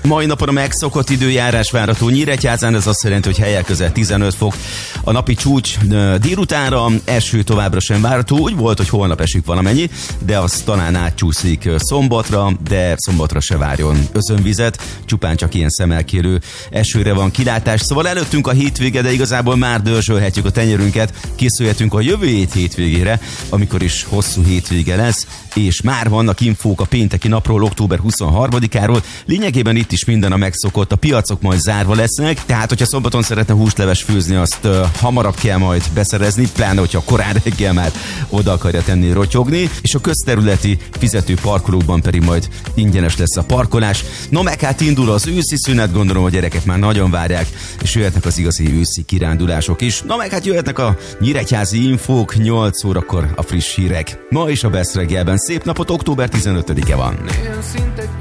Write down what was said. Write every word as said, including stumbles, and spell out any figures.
Mai napon a megszokott időjárás várható Nyíregyházán, ez azt jelenti, hogy helyek közel tizenöt fok. A napi csúcs délutánra, eső továbbra sem várható. Úgy volt, hogy holnap esik valamennyi, de az talán átcsúszik szombatra, de szombatra se várjon özönvizet, csupán csak ilyen szemelkérő esőre van kilátás. Szóval előttünk a hétvége, de igazából már dörzsölhetjük a tenyerünket, készülhetünk a jövő hét hétvégére, amikor is hosszú hétvége lesz, és már vannak infók a pénteki napról, október huszonharmadikáról. Lényegében itt is minden a megszokott, a piacok majd zárva lesznek, tehát hogyha szombaton szeretne húsleves főzni, azt uh, hamarabb kell majd beszerezni, pláne hogyha korán reggel már oda akarja tenni rotyogni, és a közterületi fizető parkolókban pedig majd ingyenes lesz a parkolás. No meg hát indul az őszi szünet, gondolom a gyerekek már nagyon várják, és jöhetnek az igazi őszi kirándulások is. No meg hát jöhetnek a nyíregyházi infók, nyolc órakor a friss hírek. Ma is a Best reggelben szép napot, október tizenötödike van.